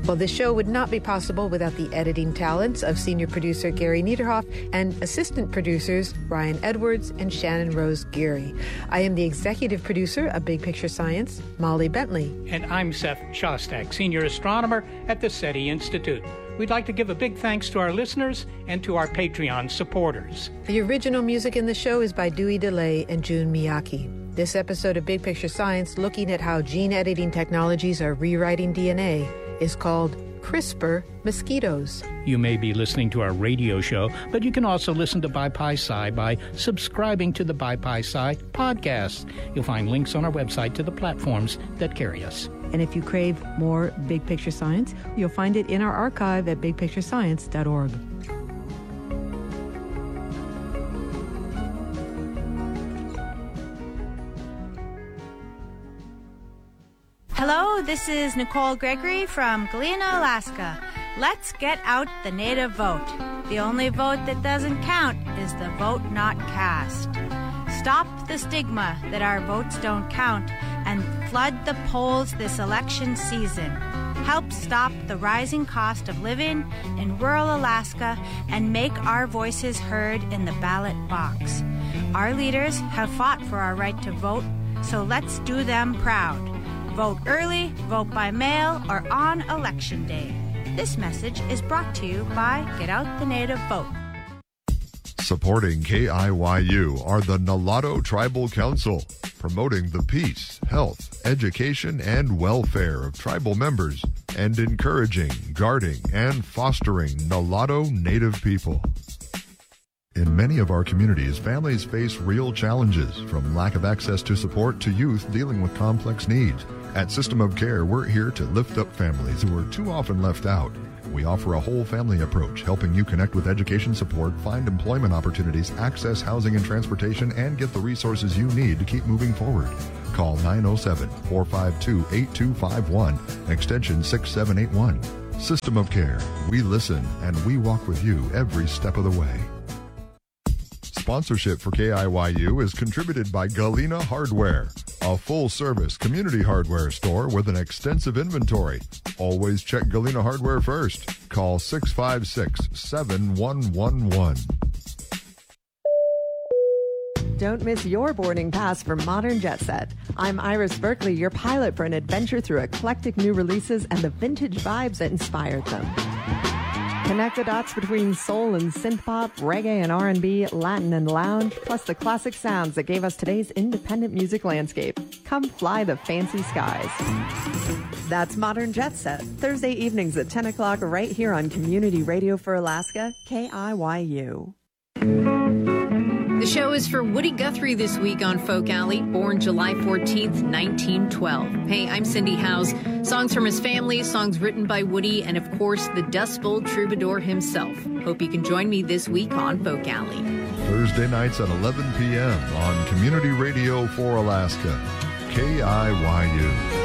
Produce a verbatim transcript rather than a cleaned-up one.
Well, this show would not be possible without the editing talents of senior producer Gary Niederhoff and assistant producers Ryan Edwards and Shannon Rose Geary. I am the executive producer of Big Picture Science, Molly Bentley. And I'm Seth Shostak, senior astronomer at the SETI Institute. We'd like to give a big thanks to our listeners and to our Patreon supporters. The original music in the show is by Dewey DeLay and June Miyake. This episode of Big Picture Science, looking at how gene editing technologies are rewriting D N A, is called CRISPR Mosquitoes. You may be listening to our radio show, but you can also listen to BiPi-Sci by subscribing to the BiPi-Sci podcast. You'll find links on our website to the platforms that carry us. And if you crave more Big Picture Science, you'll find it in our archive at big picture science dot org. Hello, this is Nicole Gregory from Galena, Alaska. Let's get out the native vote. The only vote that doesn't count is the vote not cast. Stop the stigma that our votes don't count and flood the polls this election season. Help stop the rising cost of living in rural Alaska and make our voices heard in the ballot box. Our leaders have fought for our right to vote, so let's do them proud. Vote early, vote by mail, or on Election Day. This message is brought to you by Get Out the Native Vote. Supporting K I Y U are the Nulato Tribal Council, promoting the peace, health, education, and welfare of tribal members, and encouraging, guarding, and fostering Nulato Native people. In many of our communities, families face real challenges, from lack of access to support to youth dealing with complex needs. At System of Care, we're here to lift up families who are too often left out. We offer a whole family approach, helping you connect with education support, find employment opportunities, access housing and transportation, and get the resources you need to keep moving forward. Call nine oh seven, four five two, eight two five one, extension six seven eight one. System of Care. We listen and we walk with you every step of the way. Sponsorship for K I Y U is contributed by Galena Hardware, a full-service community hardware store with an extensive inventory. Always check Galena Hardware first. Call six five six, seven one one one. Don't miss your boarding pass for Modern Jet Set. I'm Iris Berkeley, your pilot for an adventure through eclectic new releases and the vintage vibes that inspired them. Connect the dots between soul and synth pop, reggae and R and B, Latin and lounge, plus the classic sounds that gave us today's independent music landscape. Come fly the fancy skies. That's Modern Jet Set, Thursday evenings at ten o'clock right here on Community Radio for Alaska, K I Y U. The show is for Woody Guthrie this week on Folk Alley, born July fourteenth, nineteen twelve. Hey, I'm Cindy Howes. Songs from his family, songs written by Woody, and of course, the Dust Bowl troubadour himself. Hope you can join me this week on Folk Alley. Thursday nights at eleven p.m. on Community Radio for Alaska, K I Y U.